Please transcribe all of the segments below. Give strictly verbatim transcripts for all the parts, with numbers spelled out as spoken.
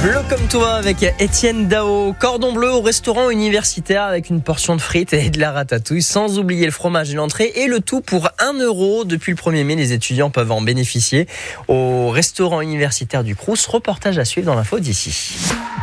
Bleu comme toi avec Étienne Dao. Cordon bleu au restaurant universitaire avec une portion de frites et de la ratatouille, sans oublier le fromage et l'entrée, et le tout pour un euro. Depuis le premier mai, les étudiants peuvent en bénéficier au restaurant universitaire du Crous. Reportage à suivre dans l'info d'ici.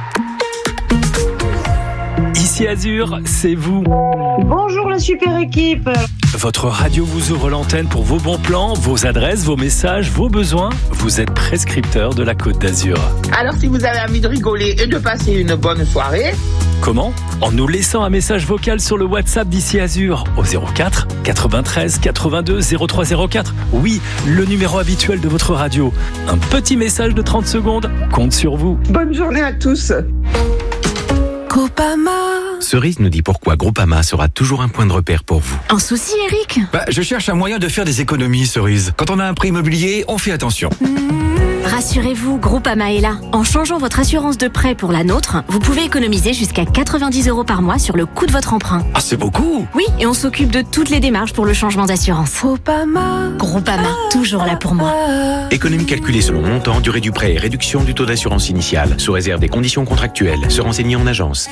Ici Azur, c'est vous. Bonjour la super équipe. Votre radio vous ouvre l'antenne pour vos bons plans, vos adresses, vos messages, vos besoins. Vous êtes prescripteur de la Côte d'Azur. Alors si vous avez envie de rigoler et de passer une bonne soirée... Comment ? En nous laissant un message vocal sur le WhatsApp d'Ici Azur au zéro quatre quatre-vingt-treize quatre-vingt-deux zéro trois zéro quatre. Oui, le numéro habituel de votre radio. Un petit message de trente secondes compte sur vous. Bonne journée à tous. Groupama. Cerise nous dit pourquoi Groupama sera toujours un point de repère pour vous. Un souci, Eric ? Bah, je cherche un moyen de faire des économies, Cerise. Quand on a un prêt immobilier, on fait attention. Mmh. Rassurez-vous, Groupama est là. En changeant votre assurance de prêt pour la nôtre, vous pouvez économiser jusqu'à quatre-vingt-dix euros par mois sur le coût de votre emprunt. Ah, c'est beaucoup. Oui, et on s'occupe de toutes les démarches pour le changement d'assurance. Groupama. Groupama, toujours là pour moi. Économie calculée selon montant, durée du prêt et réduction du taux d'assurance initiale, sous réserve des conditions contractuelles. Se renseigner en agence.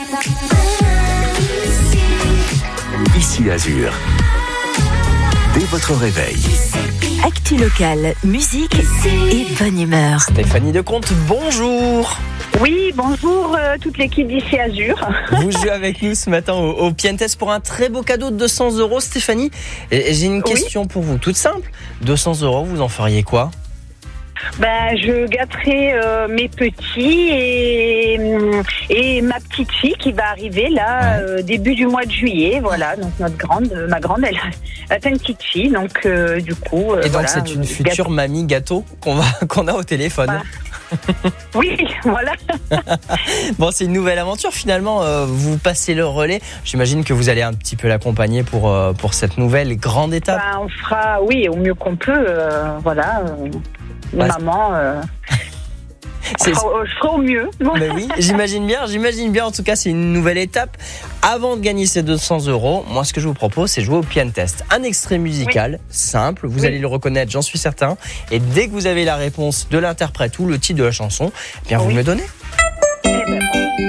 Ici Azur. Dès votre réveil. Actu locale, musique et bonne humeur. Stéphanie Decomte, bonjour. Oui, bonjour euh, toute l'équipe d'Ici Azur. Vous jouez avec nous ce matin au, au Pientes pour un très beau cadeau de deux cents euros, Stéphanie. Et, et j'ai une question oui. pour vous, toute simple. deux cents euros, vous en feriez quoi ? Ben, je gâterai euh, mes petits et, et ma petite fille qui va arriver là ouais. euh, début du mois de juillet. Voilà, donc notre grande, ma grande, elle, elle a une petite fille, donc euh, du coup. Euh, et donc voilà, c'est une euh, future gâteau. mamie gâteau qu'on va qu'on a au téléphone. Bah. Oui, voilà. Bon, c'est une nouvelle aventure finalement. Euh, vous passez le relais. J'imagine que vous allez un petit peu l'accompagner pour euh, pour cette nouvelle grande étape. Ben, on fera, oui, au mieux qu'on peut. Euh, voilà. Euh... Ouais, maman, euh, c'est... fera, je ferai au mieux. Mais oui, j'imagine bien, j'imagine bien. En tout cas, c'est une nouvelle étape. Avant de gagner ces deux cents euros, moi, ce que je vous propose, c'est jouer au Pian Test. Un extrait musical oui. simple, vous oui. allez le reconnaître, j'en suis certain. Et dès que vous avez la réponse de l'interprète ou le titre de la chanson, eh bien, vous oui. me le donnez. Eh ben.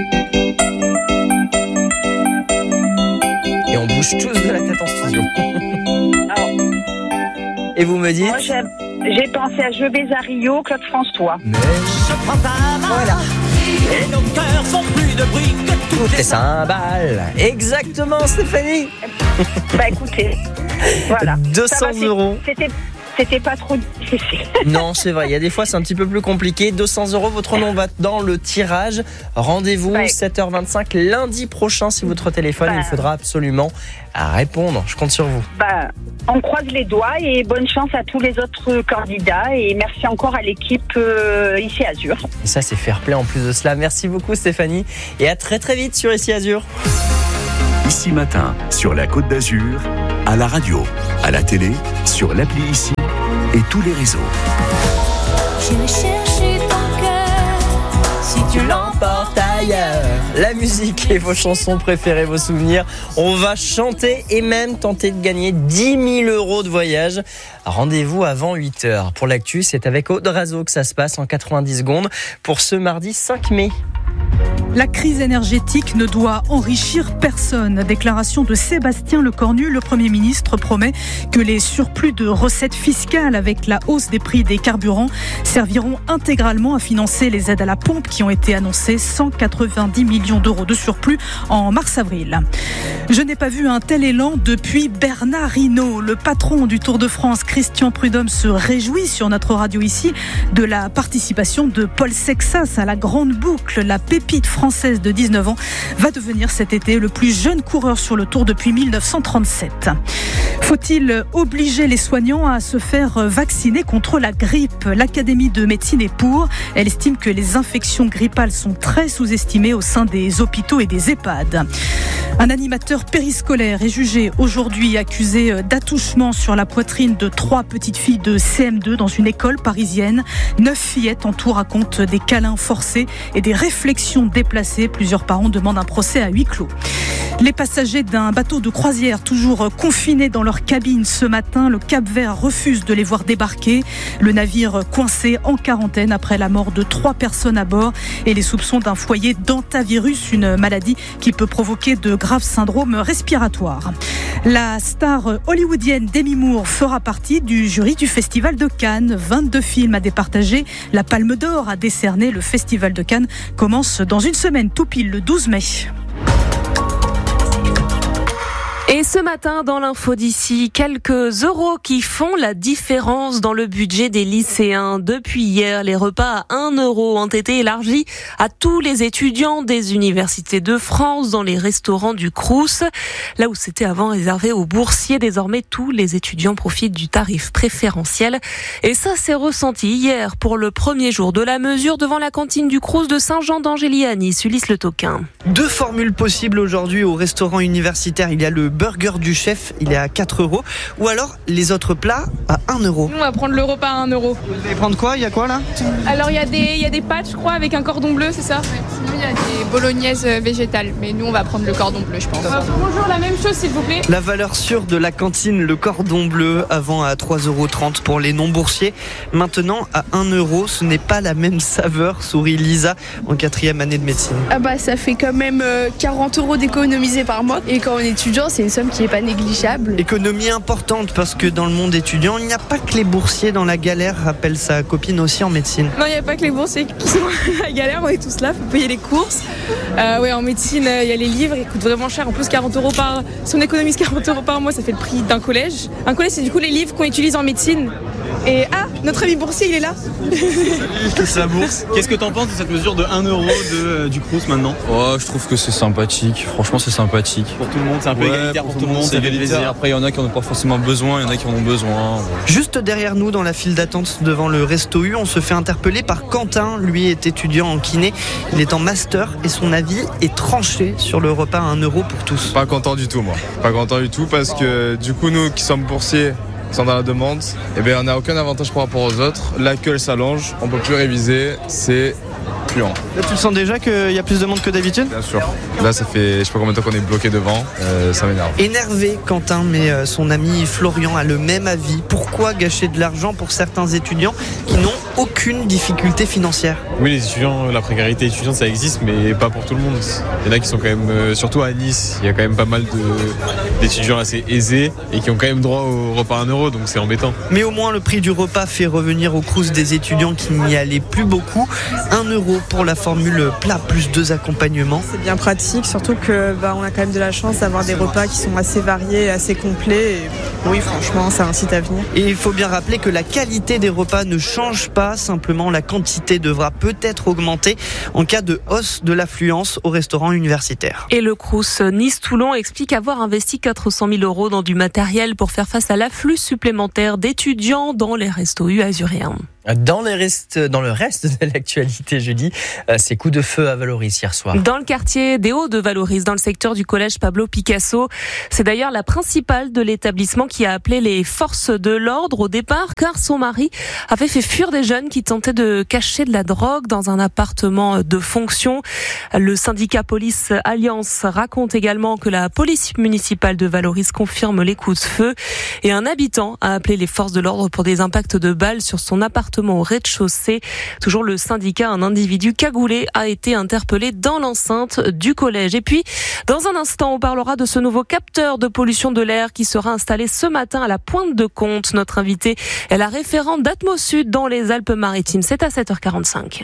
Et on bouge tous de la tête en studio. Alors, et vous me dites. Moi, j'aime. J'ai pensé à Je vais à Rio, Claude François. Mais je prends ta main, voilà. Et nos cœurs font plus de bruit que toutes les cymbales. Exactement, Stéphanie. Bah écoutez, voilà. deux cents euros. C'était, c'était pas trop difficile. Non, c'est vrai. Il y a des fois, c'est un petit peu plus compliqué. deux cents euros, votre nom va dans le tirage. Rendez-vous ouais. sept heures vingt-cinq lundi prochain. Si votre téléphone, bah. il faudra absolument répondre. Je compte sur vous. Bah. On croise les doigts et bonne chance à tous les autres candidats et merci encore à l'équipe euh, Ici Azur. Et ça, c'est fair play en plus de cela. Merci beaucoup Stéphanie et à très très vite sur Ici Azur. Ici Matin, sur la Côte d'Azur, à la radio, à la télé, sur l'appli Ici et tous les réseaux. Je vais chercher ton cœur si tu l'emportes ailleurs. La musique et vos chansons préférées, vos souvenirs. On va chanter et même tenter de gagner dix mille euros de voyage. Rendez-vous avant huit heures. Pour l'actu, c'est avec Aude Razo que ça se passe en quatre-vingt-dix secondes pour ce mardi cinq mai. La crise énergétique ne doit enrichir personne. Déclaration de Sébastien Lecornu. Le Premier ministre promet que les surplus de recettes fiscales avec la hausse des prix des carburants serviront intégralement à financer les aides à la pompe qui ont été annoncées. cent quatre-vingt-dix millions d'euros de surplus en mars-avril. Je n'ai pas vu un tel élan depuis Bernard Hinault. Le patron du Tour de France, Christian Prudhomme, se réjouit sur notre radio ici de la participation de Paul Sexas à la Grande Boucle. La pépite française de dix-neuf ans va devenir cet été le plus jeune coureur sur le Tour depuis mille neuf cent trente-sept. Faut-il obliger les soignants à se faire vacciner contre la grippe ? L'Académie de médecine est pour. Elle estime que les infections grippales sont très sous-estimées au sein des hôpitaux et des EHPAD. Un animateur périscolaire est jugé aujourd'hui accusé d'attouchement sur la poitrine de trois petites filles de C M deux dans une école parisienne. Neuf fillettes en tout racontent des câlins forcés et des réflexions déplacées placés. Plusieurs parents demandent un procès à huis clos. Les passagers d'un bateau de croisière toujours confinés dans leur cabine ce matin, le Cap-Vert refuse de les voir débarquer. Le navire coincé en quarantaine après la mort de trois personnes à bord et les soupçons d'un foyer d'hantavirus, une maladie qui peut provoquer de graves syndromes respiratoires. La star hollywoodienne Demi Moore fera partie du jury du Festival de Cannes. vingt-deux films à départager. La Palme d'Or a décerné. Le Festival de Cannes commence dans une semaine, tout pile le douze mai. Et ce matin, dans l'info d'ici, quelques euros qui font la différence dans le budget des lycéens. Depuis hier, les repas à un euro ont été élargis à tous les étudiants des universités de France dans les restaurants du Crous. Là où c'était avant réservé aux boursiers, désormais tous les étudiants profitent du tarif préférentiel. Et ça s'est ressenti hier pour le premier jour de la mesure devant la cantine du Crous de Saint-Jean-d'Angély à Nice. Ulysse Le Toquin. Deux formules possibles aujourd'hui au restaurant universitaire. Il y a le burger du chef, il est à quatre euros. Ou alors les autres plats à un euro. Nous, on va prendre le repas à un euro. Vous allez prendre quoi? Il y a quoi là? Alors, il y a des, il y a des pâtes, je crois, avec un cordon bleu, c'est ça? Ouais. Sinon, il y a des bolognaises végétales. Mais nous, on va prendre le cordon bleu, je pense. Euh, bonjour, la même chose, s'il vous plaît. La valeur sûre de la cantine, le cordon bleu, avant à trois euros trente pour les non-boursiers. Maintenant, à un euro, ce n'est pas la même saveur, sourit Lisa, en quatrième année de médecine. Ah bah, ça fait quand même quarante euros d'économiser par mois. Et quand on est étudiant, c'est une somme qui n'est pas négligeable. Économie importante parce que dans le monde étudiant, il n'y a pas que les boursiers dans la galère, rappelle sa copine aussi en médecine. Non, il n'y a pas que les boursiers qui sont à la galère, on est tous là, il faut payer les courses. Euh, ouais, en médecine, il y a les livres, ils coûtent vraiment cher. En plus, quarante euros par... si on économise quarante euros par mois, ça fait le prix d'un collège. Un collège, c'est du coup les livres qu'on utilise en médecine. Et ah, notre ami boursier, il est là. C'est la bourse. Qu'est-ce que t'en penses de cette mesure de un euro de, euh, du Crous maintenant? Oh, je trouve que c'est sympathique. Franchement, c'est sympathique. Pour tout le monde, c'est un peu ouais, égalitaire pour, pour tout le monde, c'est égalitaire. Après, il y en a qui n'en ont pas forcément besoin, il y en a qui en ont besoin. Ouais. Juste derrière nous, dans la file d'attente devant le Resto U, on se fait interpeller par Quentin. Lui est étudiant en kiné. Il est en master et son avis est tranché sur le repas à un euro pour tous. Pas content du tout, moi. Pas content du tout parce que du coup, nous qui sommes boursiers, qui sont dans la demande, eh bien, on n'a aucun avantage par rapport aux autres. La queue s'allonge, on peut plus réviser, c'est puant. Là, tu le sens déjà qu'il y a plus de monde que d'habitude? Bien sûr. Là, ça fait je sais pas combien de temps qu'on est bloqué devant, euh, ça m'énerve. Énervé, Quentin, mais euh, son ami Florian a le même avis. Pourquoi gâcher de l'argent pour certains étudiants qui n'ont aucune difficulté financière? Oui, les étudiants, la précarité étudiante, ça existe, mais pas pour tout le monde. Il y en a qui sont quand même, euh, surtout à Nice, il y a quand même pas mal de, d'étudiants assez aisés et qui ont quand même droit au repas à un euro, donc c'est embêtant. Mais au moins, le prix du repas fait revenir au Crous des étudiants qui n'y allaient plus beaucoup. un euro pour la formule plat plus deux accompagnements. C'est bien pratique, surtout que bah, on a quand même de la chance d'avoir des repas qui sont assez variés et assez complets. Et oui, franchement, ça incite à venir. Et il faut bien rappeler que la qualité des repas ne change pas, simplement la quantité devra peut-être augmenter en cas de hausse de l'affluence au restaurant universitaire. Et le Crous Nice-Toulon explique avoir investi quatre cent mille euros dans du matériel pour faire face à l'afflux supplémentaire d'étudiants dans les restos U azuréens. Dans, les restes, dans le reste de l'actualité jeudi, ces coups de feu à Valoris hier soir. Dans le quartier des Hauts de Valoris, dans le secteur du collège Pablo Picasso. C'est d'ailleurs la principale de l'établissement qui a appelé les forces de l'ordre au départ, car son mari avait fait fuir des jeunes qui tentaient de cacher de la drogue dans un appartement de fonction. Le syndicat Police Alliance raconte également que la police municipale de Valoris confirme les coups de feu. Et un habitant a appelé les forces de l'ordre pour des impacts de balles sur son appartement au rez-de-chaussée. Toujours le syndicat, un individu cagoulé a été interpellé dans l'enceinte du collège. Et puis, dans un instant, on parlera de ce nouveau capteur de pollution de l'air qui sera installé ce matin à la Pointe de Comte. Notre invitée est la référente d'Atmosud dans les Alpes-Maritimes. C'est à sept heures quarante-cinq.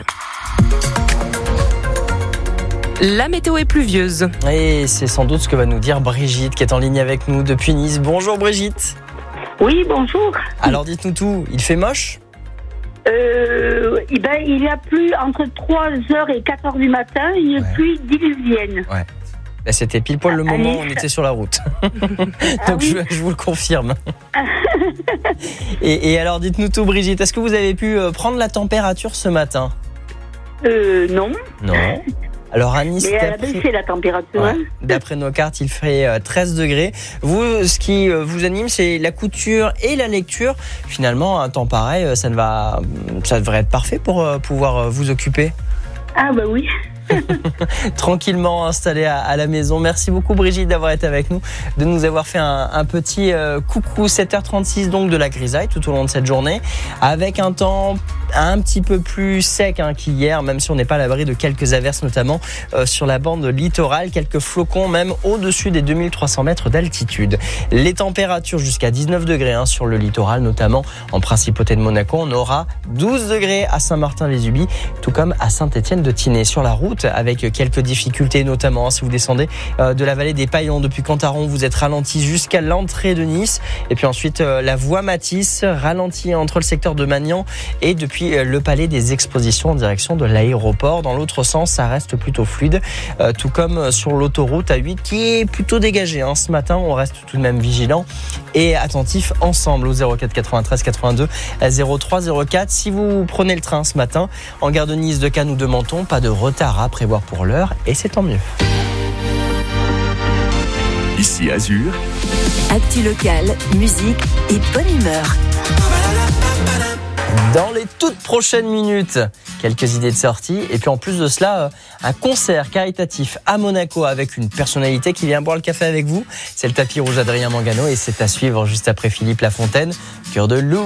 La météo est pluvieuse. Et c'est sans doute ce que va nous dire Brigitte qui est en ligne avec nous depuis Nice. Bonjour Brigitte. Oui, bonjour. Alors dites-nous tout, il fait moche ? Euh, eh ben, il a plu entre trois heures et quatre heures du matin, une ouais. pluie diluvienne. Ouais. Là, c'était pile poil le moment Allez. où on était sur la route. Donc ah oui. je, je vous le confirme. et, et alors dites-nous tout Brigitte, est-ce que vous avez pu prendre la température ce matin ? Euh, non. Non. Alors à Nice, mais elle a baissé la température. Ouais, d'après nos cartes, il ferait treize degrés. Vous, ce qui vous anime, c'est la couture et la lecture. Finalement, un temps pareil, ça ne va, ça devrait être parfait pour pouvoir vous occuper. Ah bah oui. Tranquillement installé à, à la maison. Merci beaucoup Brigitte d'avoir été avec nous, de nous avoir fait un, un petit euh, coucou. Sept heures trente-six donc de la grisaille tout au long de cette journée, avec un temps un petit peu plus sec hein, qu'hier, même si on n'est pas à l'abri de quelques averses, notamment euh, sur la bande littorale, quelques flocons même au-dessus des deux mille trois cents mètres d'altitude. Les températures jusqu'à dix-neuf degrés hein, sur le littoral, notamment en Principauté de Monaco. On aura douze degrés à Saint-Martin-les-Ubis, tout comme à Saint-Étienne-de-Tinée. Sur la route, avec quelques difficultés, notamment hein, si vous descendez euh, de la vallée des Paillons depuis Cantaron, vous êtes ralenti jusqu'à l'entrée de Nice. Et puis ensuite, euh, la voie Matisse, ralentie entre le secteur de Magnan et depuis le palais des expositions en direction de l'aéroport. Dans l'autre sens, ça reste plutôt fluide, euh, tout comme sur l'autoroute A huit qui est plutôt dégagée. Hein. Ce matin, on reste tout de même vigilant et attentif ensemble au zéro quatre quatre-vingt-treize quatre-vingt-deux zéro trois zéro quatre. Si vous prenez le train ce matin en gare de Nice, de Cannes ou de Menton, pas de retard à prévoir pour l'heure et c'est tant mieux. Ici Azur. Actu locale, musique et bonne humeur. Dans les toutes prochaines minutes, quelques idées de sortie. Et puis en plus de cela, un concert caritatif à Monaco avec une personnalité qui vient boire le café avec vous. C'est le tapis rouge Adrien Mangano et c'est à suivre juste après Philippe Lafontaine. Cœur de loup.